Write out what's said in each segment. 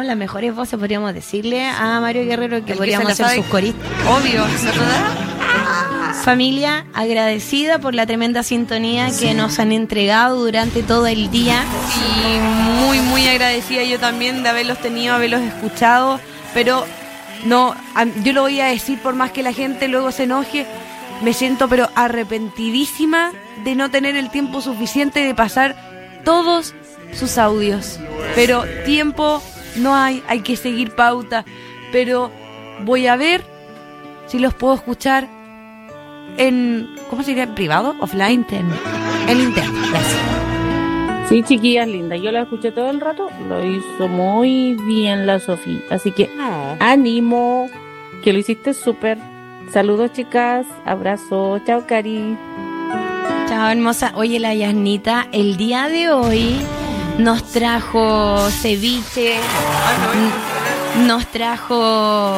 tenemos las mejores voces, podríamos decirle a Mario Guerrero que podríamos ser sus coristas. Obvio, ¿verdad? Familia, agradecida por la tremenda sintonía que nos han entregado durante todo el día. Y muy, muy agradecida yo también de haberlos tenido, haberlos escuchado. Pero no, yo lo voy a decir por más que la gente luego se enoje. Me siento pero arrepentidísima de no tener el tiempo suficiente de pasar todos sus audios. Pero tiempo no hay que seguir pauta. Pero voy a ver si los puedo escuchar en, ¿cómo se diría? ¿En privado? ¿Offline? En interno, gracias. Sí, chiquillas lindas, yo la escuché todo el rato, lo hizo muy bien la Sofía, así que ánimo, que lo hiciste súper. Saludos, chicas, abrazo, chao, Cari. Chao, hermosa. Oye, la Yasnita, el día de hoy nos trajo ceviche, nos trajo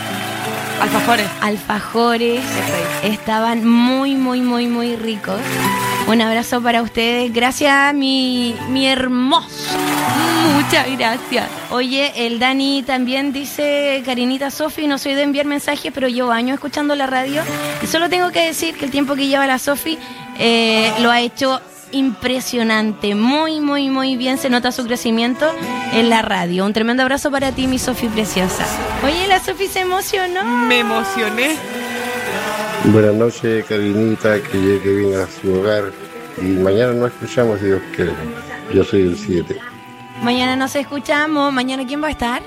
alfajores, estaban muy, muy, muy, muy ricos. Un abrazo para ustedes. Gracias, mi hermoso. Muchas gracias. Oye, el Dani también dice, Karinita Sofi, no soy de enviar mensajes, pero llevo años escuchando la radio. Y solo tengo que decir que el tiempo que lleva la Sofi lo ha hecho impresionante. Muy, muy, muy bien. Se nota su crecimiento en la radio. Un tremendo abrazo para ti, mi Sofi preciosa. Oye, la Sofi se emocionó. Me emocioné. Buenas noches, Karinita, que llegue bien a su hogar. Y mañana nos escuchamos, si Dios quiere. Yo soy el 7. Mañana nos escuchamos. ¿Mañana quién va a estar?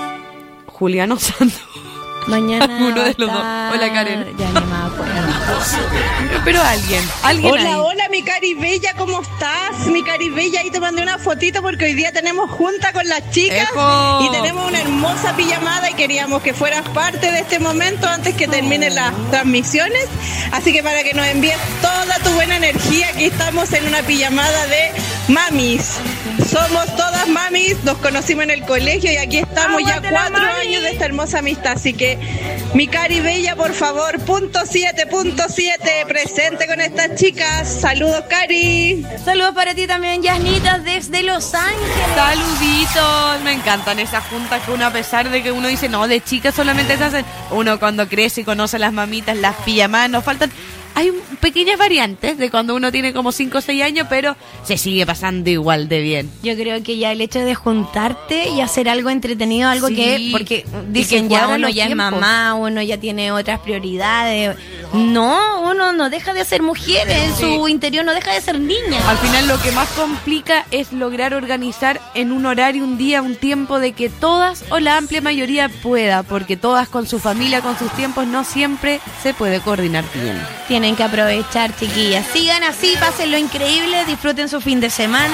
Juliano Santos. Mañana uno de los dos. Hola, Karen. Ya ni me acuerdo. Pero alguien hola, ahí. Hola, mi Cari Bella, ¿cómo estás? Mi Cari Bella, ahí te mandé una fotito porque hoy día tenemos junta con las chicas. ¡Ejo! Y tenemos una hermosa pijamada y queríamos que fueras parte de este momento antes que terminen las transmisiones. Así que para que nos envíes toda tu buena energía, aquí estamos en una pijamada de mamis. Somos todas mamis, nos conocimos en el colegio y aquí estamos ya 4 años de esta hermosa amistad. Así que, mi Cari Bella, por favor, punto 7, presente con estas chicas. Saludos, Cari. Saludos para ti también, Yasnita, desde Los Ángeles. Saluditos. Me encantan esas juntas que uno, a pesar de que uno dice, no, de chicas solamente se hacen. Uno cuando crece y conoce a las mamitas, las pijamadas, nos faltan. Hay pequeñas variantes de cuando uno tiene como 5 o 6 años, pero se sigue pasando igual de bien. Yo creo que ya el hecho de juntarte y hacer algo entretenido, algo que, porque dicen ya uno ya es mamá, uno ya tiene otras prioridades. No, uno no deja de ser mujer, en su interior no deja de ser niña. Al final lo que más complica es lograr organizar en un horario, un día, un tiempo de que todas o la amplia mayoría pueda, porque todas con su familia, con sus tiempos, no siempre se puede coordinar bien. Tienen que aprovechar, chiquillas. Sigan así, pasen lo increíble, disfruten su fin de semana.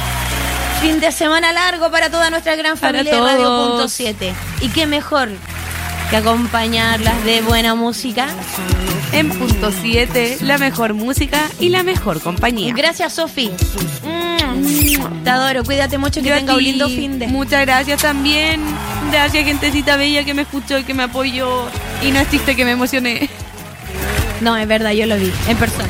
Fin de semana largo para toda nuestra gran familia de Radio Punto 7. Y qué mejor que acompañarlas de buena música. En Punto 7, la mejor música y la mejor compañía. Gracias, Sofi. Te adoro, cuídate mucho, que tenga un lindo fin de. Muchas gracias también. Gracias, gentecita bella que me escuchó y que me apoyó. Y no es triste que me emocioné. No, es verdad, yo lo vi, en persona.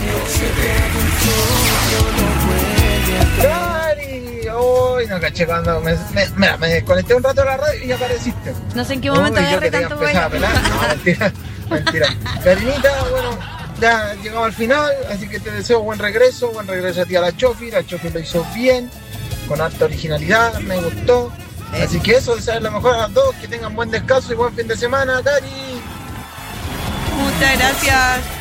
¡Cari! ¡Uy! No caché cuando me desconecté un rato de la radio y apareciste. No sé en qué momento agarré tanto vuelo. No, mentira. Karinita, bueno, ya llegamos al final, así que te deseo buen regreso a ti a la Chofi lo hizo bien, con alta originalidad, me gustó. Así que eso, desear lo mejor a las dos, que tengan buen descanso y buen fin de semana, Cari. Muchas gracias.